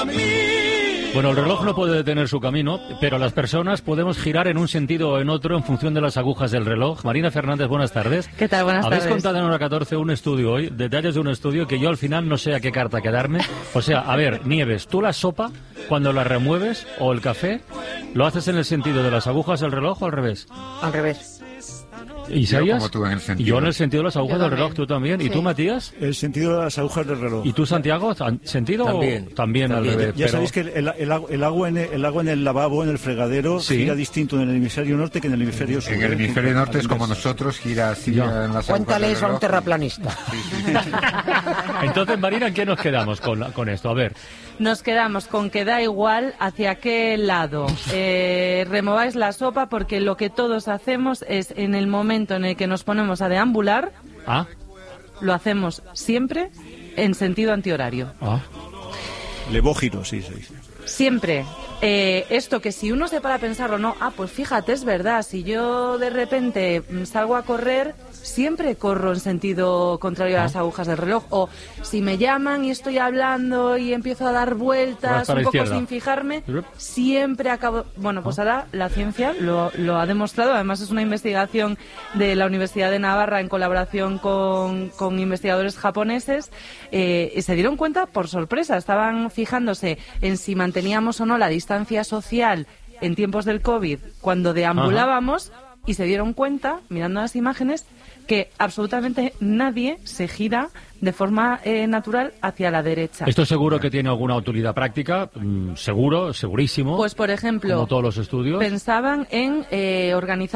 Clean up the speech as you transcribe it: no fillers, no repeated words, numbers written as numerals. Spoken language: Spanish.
Bueno, el reloj no puede detener su camino, pero las personas podemos girar en un sentido o en otro en función de las agujas del reloj. Marina Fernández, buenas tardes. ¿Qué tal? Buenas tardes. Habéis contado en Hora 14 un estudio hoy, detalles de un estudio que yo al final no sé a qué carta quedarme. O sea, a ver, Nieves, ¿tú la sopa, cuando la remueves, o el café, lo haces en el sentido de las agujas del reloj o al revés? Al revés. ¿Y Isaías? Yo como tú en el sentido. Yo en el sentido de las agujas del reloj, tú también. Sí. ¿Y tú, Matías? El sentido de las agujas del reloj. ¿Y tú, Santiago? ¿Sentido también al revés? Ya sabéis que el agua en el lavabo, en el fregadero, Sí. gira distinto en el hemisferio norte que en el hemisferio sur. En el hemisferio norte es como nosotros, gira así en las agujas Cuéntale del eso a un reloj. terraplanista. Entonces, Marina, ¿en qué nos quedamos con esto? A ver. Nos quedamos con que da igual hacia qué lado remováis la sopa, porque lo que todos hacemos es, en el momento en el que nos ponemos a deambular, Ah, lo hacemos siempre en sentido antihorario. Levógiro, sí, sí. Siempre. Esto que si uno se para a pensarlo, no, pues fíjate, es verdad, si yo de repente salgo a correr, siempre corro en sentido contrario a las agujas del reloj. O si me llaman y estoy hablando y empiezo a dar vueltas un poco sin fijarme, siempre acabo... Bueno, pues ahora la ciencia lo ha demostrado. Además es una investigación de la Universidad de Navarra en colaboración con investigadores japoneses. Y se dieron cuenta por sorpresa. Estaban fijándose en si manteníamos o no la distancia social en tiempos del COVID cuando deambulábamos. Y se dieron cuenta, mirando las imágenes, que absolutamente nadie se gira de forma natural hacia la derecha. Esto seguro que tiene alguna utilidad práctica, segurísimo. Pues, por ejemplo, como todos los estudios. pensaban en organizar